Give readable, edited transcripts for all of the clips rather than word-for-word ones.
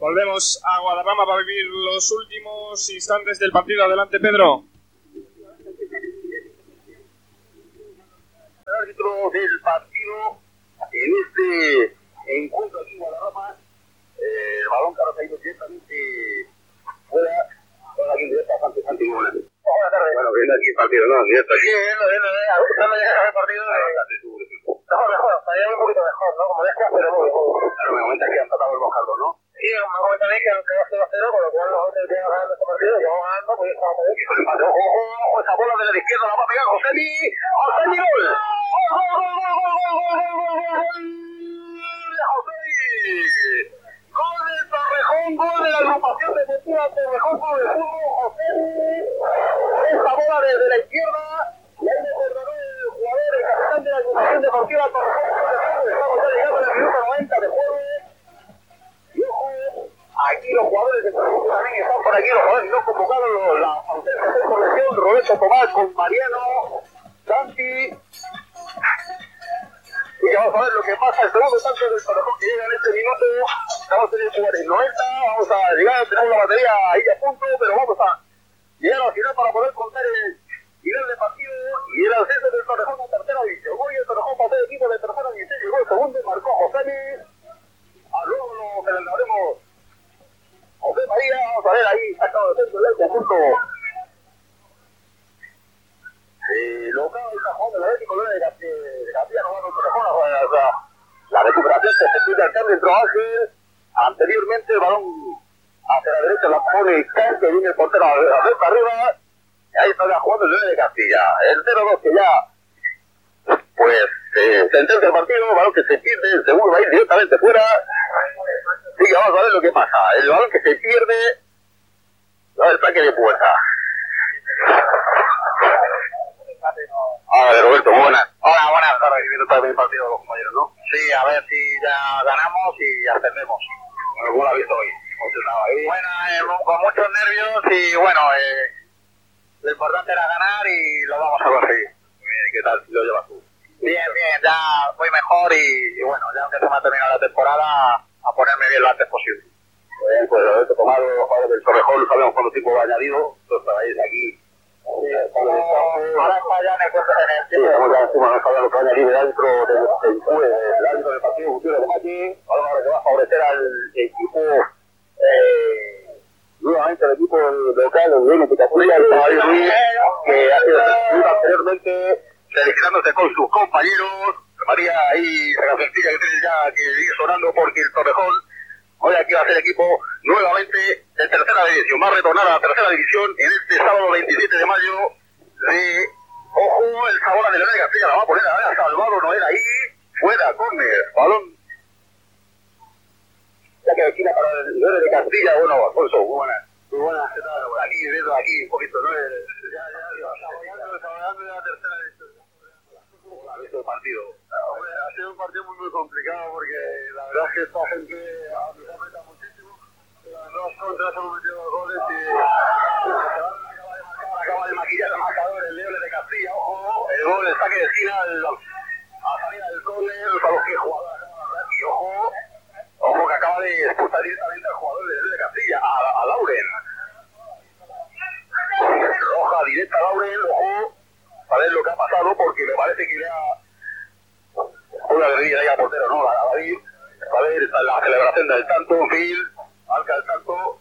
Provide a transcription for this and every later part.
Volvemos a Guadarrama para vivir los últimos instantes del partido. Adelante, Pedro. El árbitro del partido en este encuentro aquí en Guadarrama, el balón que ha ido directamente fuera, aquí en directo a Santi Buenas tardes. Bueno, viendo aquí el partido, ¿no? Directo aquí. Viendo, ¿cómo llegas al partido? Mejor, estaría un poquito mejor, ¿no? Como decías, pero no. Claro, me comentas que han tratado el Bojardo, ¿no? Sí, me comentan también que aunque va 0-0, con lo cual los otros que van ganando este partido, que vamos ganando, pues estamos bien. Ojo, esa bola de la izquierda la va a pegar Josemi. ¡Josemi, gol! ¡Gol de Torrejón! ¡Gol de la agrupación deportiva Torrejón Club de Fútbol! Josemi, esa bola desde la izquierda, y ahí me perdonó el jugador, el capitán de la agrupación deportiva Torrejón Club de Fútbol. Estamos ya llegando al minuto 90 de juego. Y ojo, aquí los jugadores de Torrejón también están por aquí, los jugadores no convocados, la ausencia de corrección, Roberto Tomás con Mariano, Santi. Y vamos a ver lo que pasa, el segundo tanto del Torrejón que llega en este minuto. Estamos en el 90, vamos a llegar, tenemos la batería ahí a punto, pero vamos a llegar al final para poder contar el final del partido y el ascenso del Torrejón a tercera división. Hoy el Torrejón pasó de equipo de tercera división, llegó el segundo y marcó Josemi. Luego lo celebraremos José María, vamos a ver ahí, sacado de centro del conjunto. Local está jugando el Atlético de Castilla, no va a Torrejón, o sea, la recuperación que se pide al cambio entró Ángel, anteriormente el balón hacia la derecha la pone Can, que viene el portero a ver para arriba, y ahí está jugando el de Castilla, el 0-2 que ya, pues, sentencia el partido, balón que se pierde, el segundo va a ir directamente fuera. Sí, que vamos a ver lo que pasa, el balón que se pierde, va el saque de puerta. Hola, Roberto, buenas. Hola, buenas tardes. Viendo también el partido de los compañeros, ¿no? Sí, a ver si ya ganamos y ascendemos. Bueno, ¿cómo lo has visto hoy? Bueno, con muchos nervios y bueno, lo importante era ganar y lo vamos a conseguir. Muy bien, ¿y qué tal si lo llevas tú? Bien, ya voy mejor y bueno, ya aunque se me ha terminado la temporada, a ponerme bien lo antes posible. Bien, pues Roberto Tomado, jugador del Torrejón, sabemos cuánto tiempo va añadido, todos estáis aquí. Ahora está ya en el estamos ya encima, no está ya lo que va a añadir dentro del árbitro del partido, Gutiérrez de Mati, ahora que va a favorecer al equipo, nuevamente el equipo local, el Reino Picaturia, el Caballo Ruiz, que ha sido anteriormente felicitándose con sus compañeros. María ahí la cancioncilla que tiene ya que ir sonando porque el Torrejón hoy aquí va a ser equipo nuevamente de tercera división, va a retornar a la tercera división en este sábado 27 de mayo de, ojo, el Sabora de León de Castilla la va a poner a Salvador Noel ahí, fuera, córner, balón ya que esquina para el León de Castilla. Bueno, Alfonso, muy buenas, ¿qué tal? Aquí, viendo aquí un poquito, ¿no? Desarrollando la tercera división. ¿Ha visto el partido? Ha sido un partido muy complicado porque la verdad es que esta gente nos aprieta muchísimo. Las dos contras hemos metido los goles y acaba de maquillar el marcador el León de Castilla. Ojo, el gol, el saque de esquina a salida del córner, para los que jugador y ojo que acaba de expulsar directamente al jugador del León de Castilla, a Lauren. Roja directa a Lauren, ojo, a ver lo que ha pasado porque me parece que le ha una guerrilla ahí al portero, ¿no? A David, a ver la celebración del tanto, Phil, marca el tanto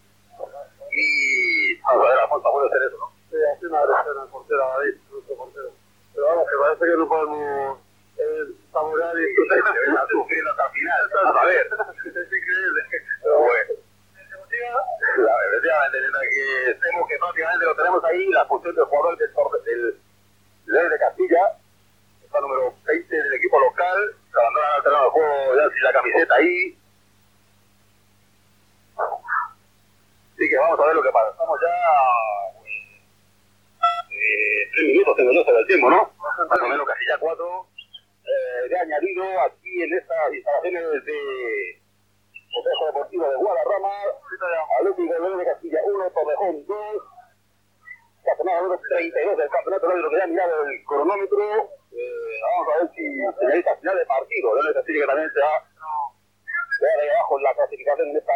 y vamos a ver, Alfonso puede ser eso, ¿no? Sí, hace una agresión al portero, a David, nuestro portero. Pero vamos, que parece que no podemos saborear y está sufriendo hasta el final. A ver, es increíble. Pero bueno. Efectivamente, que estemos que prácticamente lo tenemos ahí, la función del jugador del León de Castilla, está número 20 del equipo local, se abandona al terreno del juego ya sin la camiseta ahí. Así que vamos a ver lo que pasa. Estamos ya 3 minutos, tengo yo sobre el tiempo, ¿no? Más o menos casi ya 4. De añadido aquí en estas instalaciones de Consejo Deportivo de Guadarrama, Atlético de León de Castilla 1, Torrejón 2, campeonato número 32 del campeonato, lo que ya ha mirado el cronómetro. Vamos a ver si señalita final de partido, León de Castilla que también se va de abajo con la clasificación en esta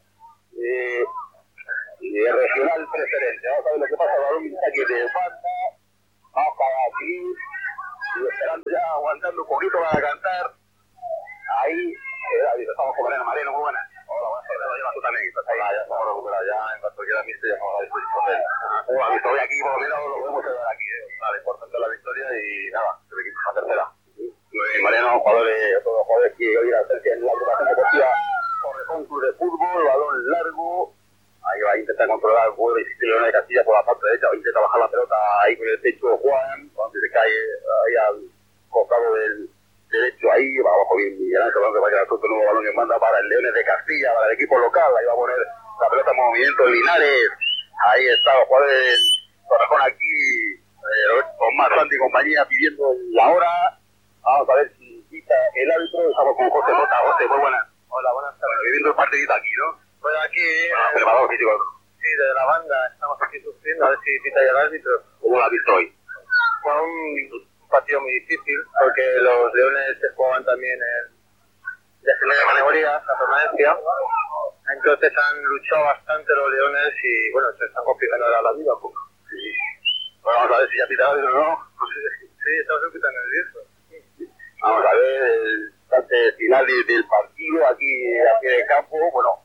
regional preferente. Vamos a ver lo que pasa. El balón está aquí de banda, hasta aquí, y esperando ya, aguantando un poquito para cantar. Ahí, estamos con Mariano, muy buena. Hola, buenas tardes, lo llevas tú también. Hola, ya estamos recuperados, ya en cuanto quiera visto, ya estamos a disposición de él. La victoria aquí, por lo menos, lo podemos llevar aquí. Vale, importante la victoria y nada, el equipo es la tercera. Mariano, otros jugadores que hoy a hacer en la agrupación deportiva Torrejón Club de Fútbol, balón largo. Ahí va a intentar controlar el juego de León de Castilla por la parte derecha, va a intentar bajar la pelota ahí con el pecho Juan, cuando se cae ahí al costado del derecho, ahí va abajo bien Miguel Ángel, que va a quedar todo el nuevo balón que manda para el Leones de Castilla, para el equipo local, ahí va a poner la pelota en movimiento Linares, ahí está los jugadores del Torrejón aquí, con más Santi y compañía pidiendo la hora. Vamos a ver si quita el árbitro. Estamos con José Mota. José, muy buenas. Hola, buenas tardes. Viviendo el partidito aquí, ¿no? Pues aquí, preparador físico. sí, desde la banda estamos aquí sufriendo, a ver si quita ya el árbitro. ¿Cómo lo has visto hoy? Fue un partido muy difícil, porque los Leones se jugaban también en la primera categoría, la permanencia. Entonces han luchado bastante los Leones y, bueno, se están complicando ahora la vida un poco. Sí. Bueno, vamos a ver si ya quita el árbitro o no. Sí, estamos un poquito nerviosos. Vamos a ver el instante final del partido aquí a pie de campo. Bueno,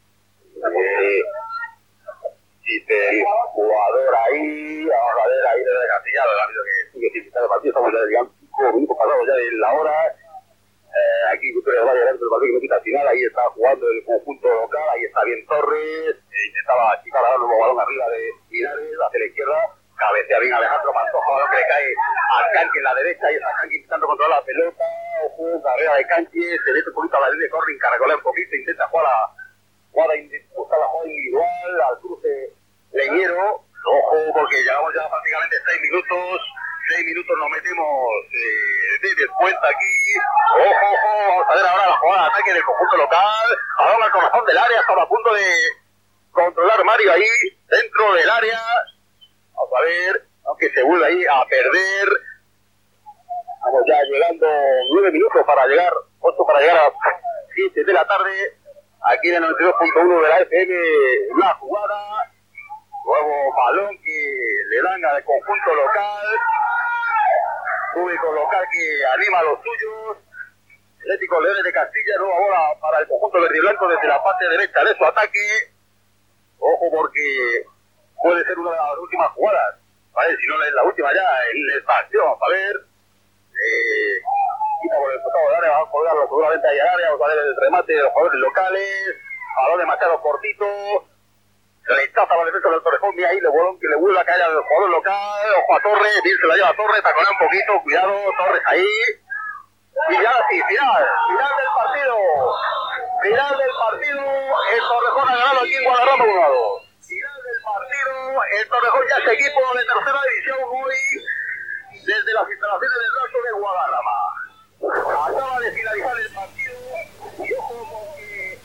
el jugador ahí, vamos a ver ahí desde Castillado, el árbitro que sigue sin quitar el partido. Estamos ya, digamos, 5 minutos pasados ya de la hora. Aquí Victoria del Valle dentro del partido que no quita al final. Ahí está jugando el conjunto local. Ahí está bien Torres. Intentaba chicar a dar un balón arriba de Linares hacia la izquierda. Cabecea bien Alejandro Pantoja, balón que le cae a Canqui en la derecha, y está Canqui intentando controlar la pelota, ojo, carrera de Canqui, se mete un poquito a la línea de corre, caracolea un poquito, intenta buscar la jugada individual, al cruce Leñero, ojo, porque llevamos ya prácticamente 6 minutos nos metemos de descuenta aquí, ojo, vamos a ver ahora la jugada de ataque del conjunto local, balón al corazón del área, estaba a punto de controlar Mario ahí, dentro del área. Vamos a ver, aunque se vuelve ahí a perder. Estamos ya llegando 9 minutos para llegar, 8 para llegar a 7 de la tarde. Aquí en el 92.1 de la FM, la jugada. Nuevo balón que le dan al conjunto local. Público local que anima a los suyos. Atlético Leones de Castilla, nueva bola para el conjunto verde y blanco desde la parte derecha de su ataque. Ojo porque puede ser una de las últimas jugadas, ¿vale? Si no es la última ya en el partido, vamos a ver. Quita por el costado del área, vamos a colgarlo seguramente ahí al área, vamos a ver el remate de los jugadores locales, balón demasiado cortito, rechaza la defensa del Torrejón, mira ahí el bolón que le vuelve a caer al jugador local, ojo a Torres, bien se la lleva a Torres, taconea un poquito, cuidado, Torres ahí. Y ya sí, final del partido, el Torrejón ha ganado aquí en Guadarrama 1-2. Final del partido, el Torrejón ya es equipo de tercera división hoy desde las instalaciones del Raso de Guadarrama. Acaba de finalizar el partido y ojo porque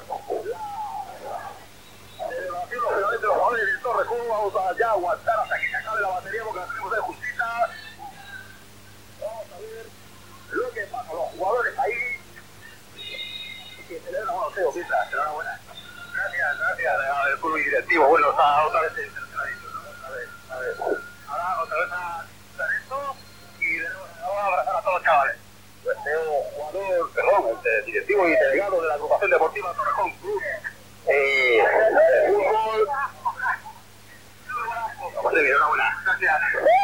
la celebración lógicamente de los jugadores del Torrejón vamos a ya aguantar hasta que se acabe la batería porque la tenemos de justita. Vamos a ver lo que pasa, los jugadores ahí que celebran, bueno, Teo, enhorabuena. Gracias al club directivo. Bueno, está otra vez en tercera división, ¿no? A ver. Ahora otra vez a hacer esto y vamos a abrazar a todos los chavales. Pues jugador, el directivo y delegado de la agrupación deportiva Torrejón Club de fútbol. Enhorabuena. Gracias.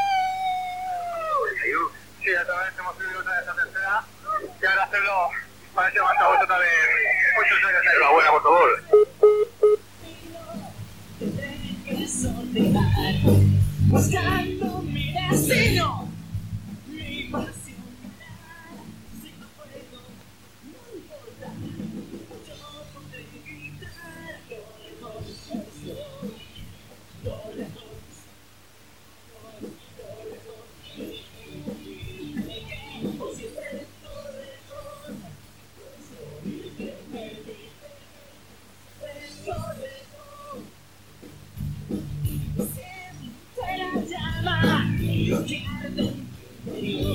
Sí, otra vez hemos subido otra vez a tercera. Y ahora hacerlo para que levantamos otra vez. Muchos años. Enhorabuena, por favor. Buscando mi destino, mi pasión, si no puedo, no importa, yo podré gritar lo lejos,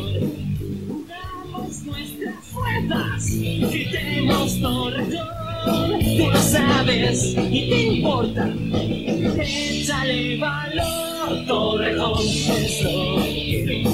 unamos nuestras fuerzas, gritemos Torrejón. tú lo sabes y te importa. Échale valor, Torrejón es lo que